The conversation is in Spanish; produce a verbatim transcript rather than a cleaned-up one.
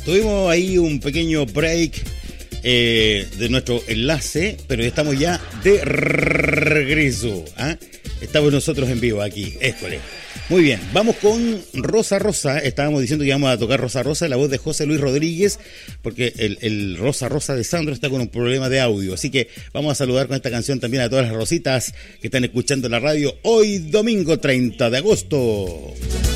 Tuvimos ahí un pequeño break eh, de nuestro enlace, pero estamos ya de regreso. ¿Ah? Estamos nosotros en vivo aquí, école. Muy bien, vamos con Rosa Rosa. Estábamos diciendo que íbamos a tocar Rosa Rosa, la voz de José Luis Rodríguez, porque el, el Rosa Rosa de Sandro está con un problema de audio. Así que vamos a saludar con esta canción también a todas las rositas que están escuchando la radio hoy domingo treinta de agosto.